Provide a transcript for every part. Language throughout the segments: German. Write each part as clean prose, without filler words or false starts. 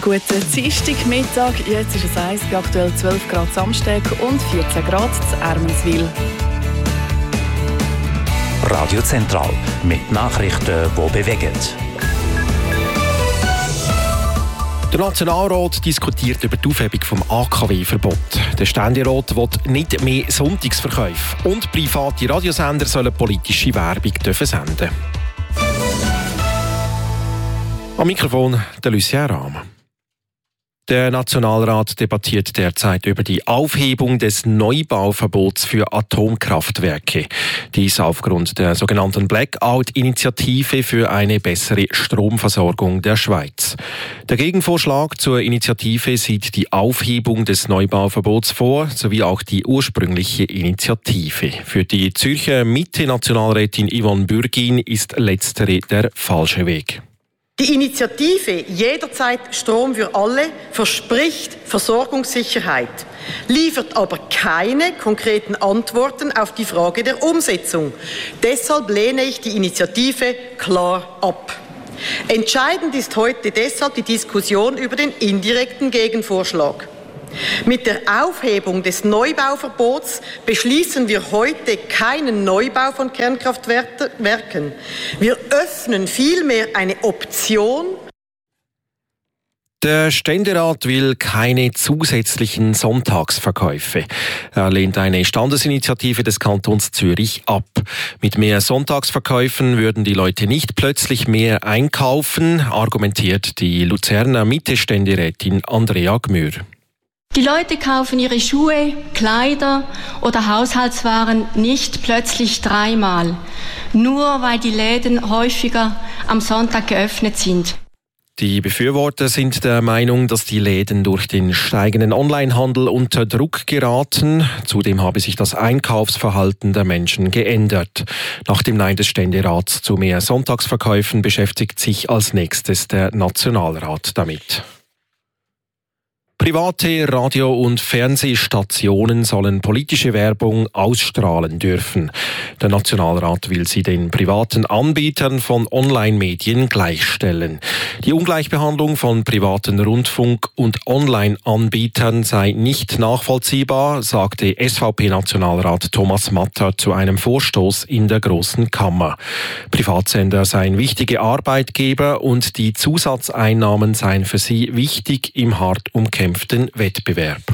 Guten Dienstagmittag. Jetzt ist es 1, bei aktuell 12 Grad Samstag und 14 Grad zu Ermenswil. Radio Zentral mit Nachrichten, die bewegen. Der Nationalrat diskutiert über die Aufhebung des AKW-Verbot. Der Ständerat will nicht mehr Sonntagsverkäufe und private Radiosender sollen politische Werbung senden. Am Mikrofon der Lucien Rahm. Der Nationalrat debattiert derzeit über die Aufhebung des Neubauverbots für Atomkraftwerke. Dies aufgrund der sogenannten Blackout-Initiative für eine bessere Stromversorgung der Schweiz. Der Gegenvorschlag zur Initiative sieht die Aufhebung des Neubauverbots vor, sowie auch die ursprüngliche Initiative. Für die Zürcher Mitte-Nationalrätin Yvonne Bürgin ist letztere der falsche Weg. Die Initiative «Jederzeit Strom für alle» verspricht Versorgungssicherheit, liefert aber keine konkreten Antworten auf die Frage der Umsetzung. Deshalb lehne ich die Initiative klar ab. Entscheidend ist heute deshalb die Diskussion über den indirekten Gegenvorschlag. Mit der Aufhebung des Neubauverbots beschließen wir heute keinen Neubau von Kernkraftwerken. Wir öffnen vielmehr eine Option. Der Ständerat will keine zusätzlichen Sonntagsverkäufe. Er lehnt eine Standesinitiative des Kantons Zürich ab. Mit mehr Sonntagsverkäufen würden die Leute nicht plötzlich mehr einkaufen, argumentiert die Luzerner Mitte-Ständerätin Andrea Gmür. Die Leute kaufen ihre Schuhe, Kleider oder Haushaltswaren nicht plötzlich dreimal, nur weil die Läden häufiger am Sonntag geöffnet sind. Die Befürworter sind der Meinung, dass die Läden durch den steigenden Onlinehandel unter Druck geraten. Zudem habe sich das Einkaufsverhalten der Menschen geändert. Nach dem Nein des Ständerats zu mehr Sonntagsverkäufen beschäftigt sich als nächstes der Nationalrat damit. Private Radio- und Fernsehstationen sollen politische Werbung ausstrahlen dürfen. Der Nationalrat will sie den privaten Anbietern von Online-Medien gleichstellen. Die Ungleichbehandlung von privaten Rundfunk- und Online-Anbietern sei nicht nachvollziehbar, sagte SVP-Nationalrat Thomas Matter zu einem Vorstoß in der Grossen Kammer. Privatsender seien wichtige Arbeitgeber und die Zusatzeinnahmen seien für sie wichtig im hart umkämpften Wettbewerb.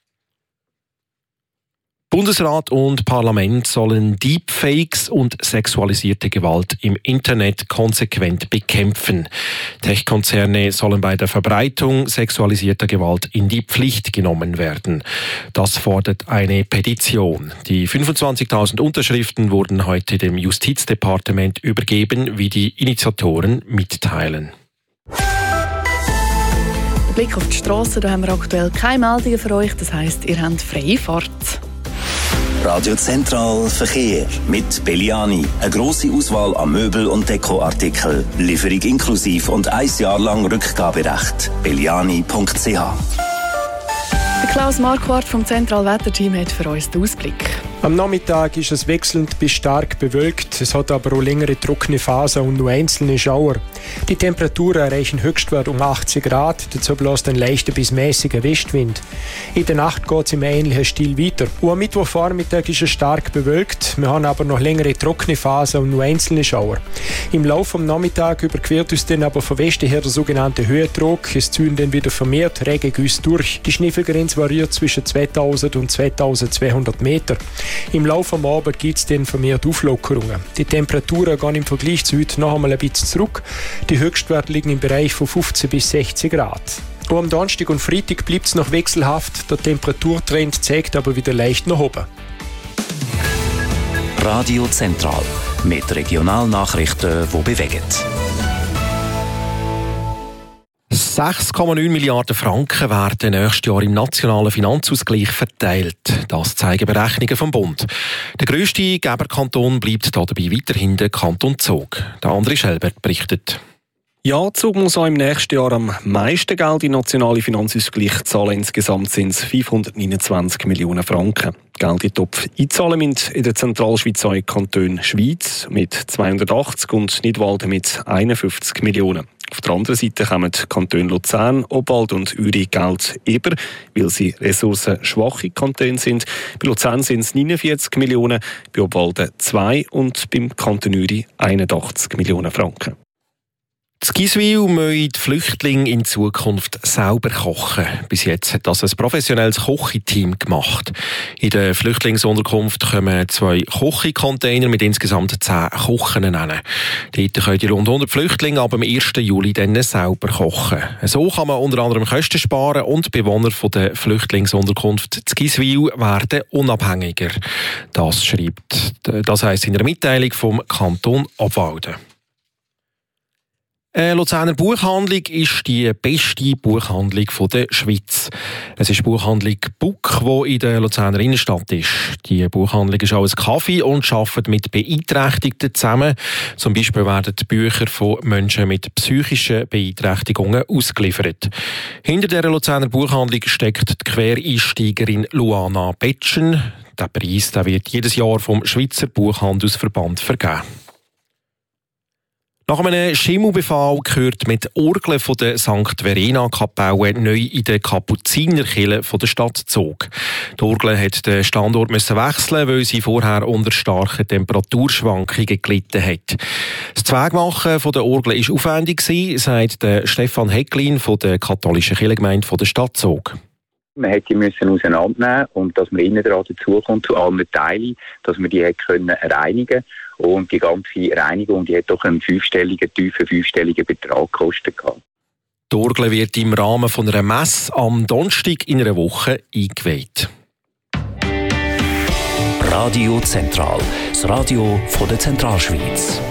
Bundesrat und Parlament sollen Deepfakes und sexualisierte Gewalt im Internet konsequent bekämpfen. Tech-Konzerne sollen bei der Verbreitung sexualisierter Gewalt in die Pflicht genommen werden. Das fordert eine Petition. Die 25.000 Unterschriften wurden heute dem Justizdepartement übergeben, wie die Initiatoren mitteilen. Blick auf die Strasse, da haben wir aktuell keine Meldungen für euch. Das heisst, ihr habt freie Fahrt. Radio Zentral Verkehr mit Belliani. Eine grosse Auswahl an Möbel- und Dekoartikeln. Lieferung inklusiv und 1 Jahr lang Rückgaberecht. belliani.ch. Der Klaus Marquardt vom Zentralwetterteam hat für uns den Ausblick. Am Nachmittag ist es wechselnd bis stark bewölkt. Es hat aber auch längere trockene Phasen und nur einzelne Schauer. Die Temperaturen erreichen Höchstwert um 18 Grad. Dazu bläst ein leichter bis mäßiger Westwind. In der Nacht geht es im ähnlichen Stil weiter. Und am Mittwochvormittag ist es stark bewölkt. Wir haben aber noch längere trockene Phasen und nur einzelne Schauer. Im Laufe des Nachmittags überquert uns dann aber von Westen her der sogenannte Höhendruck. Es ziehen dann wieder vermehrt Regengüsse durch. Die Schneefallgrenze variiert zwischen 2000 und 2200 Meter. Im Laufe des Abends gibt es dann vermehrt Auflockerungen. Die Temperaturen gehen im Vergleich zu heute noch einmal ein bisschen zurück. Die Höchstwerte liegen im Bereich von 15 bis 16 Grad. Auch am Donnerstag und Freitag bleibt es noch wechselhaft. Der Temperaturtrend zeigt aber wieder leicht nach oben. Radio Zentral mit Regionalnachrichten, die bewegen. 6,9 Milliarden Franken werden nächstes Jahr im nationalen Finanzausgleich verteilt. Das zeigen Berechnungen vom Bund. Der grösste Geberkanton bleibt dabei weiterhin der Kanton Zug. Der André Schelbert berichtet. Ja, Zug muss auch im nächsten Jahr am meisten Geld in den nationalen Finanzausgleich zahlen. Insgesamt sind es 529 Millionen Franken. Geld in den Topf einzahlen müssen in der Zentralschweiz auch Kanton Schweiz mit 280 und Nidwalden mit 51 Millionen. Auf der anderen Seite kommen die Kantone Luzern, Obwalden und Uri Geld über, weil sie ressourcenschwache Kantone sind. Bei Luzern sind es 49 Millionen, bei Obwalden 2 und beim Kanton Uri 81 Millionen Franken. In Giswil müssen die Flüchtlinge in Zukunft selber kochen. Bis jetzt hat das ein professionelles Kochteam gemacht. In der Flüchtlingsunterkunft kommen 2 Kochcontainer mit insgesamt 10 Kochen hin. Dort können die rund 100 Flüchtlinge ab dem 1. Juli dann selber kochen. So kann man unter anderem Kosten sparen und die Bewohner der Flüchtlingsunterkunft in Giswil werden unabhängiger. Das heisst in einer Mitteilung vom Kanton Obwalden. Eine Luzerner Buchhandlung ist die beste Buchhandlung der Schweiz. Es ist die Buchhandlung Buck, die in der Luzerner Innenstadt ist. Die Buchhandlung ist auch ein Kaffee und arbeitet mit Beeinträchtigten zusammen. Zum Beispiel werden die Bücher von Menschen mit psychischen Beeinträchtigungen ausgeliefert. Hinter der Luzerner Buchhandlung steckt die Quereinsteigerin Luana Betschen. Der Preis wird jedes Jahr vom Schweizer Buchhandelsverband vergeben. Nach einem Schimmelbefall gehört mit Orgeln von der St. Verena-Kapelle neu in der Kapuzinerkirche der Stadt Zug. Die Orgel hat den Standort wechseln, weil sie vorher unter starken Temperaturschwankungen gelitten hat. Das Zweigmachen der Orgel war aufwendig, sagt Stefan Hecklin von der katholischen Kirchengemeinde der Stadt Zug. Man hätte die auseinandernehmen und dass man innen dran dazukommt zu allen Teilen, dass man die können reinigen. Und die ganze Reinigung, die hat doch einen tiefen fünfstelligen Betrag gekostet. Die Orgel wird im Rahmen von einer Messe am Donnerstag in einer Woche eingeweiht. Radio Zentral, das Radio von der Zentralschweiz.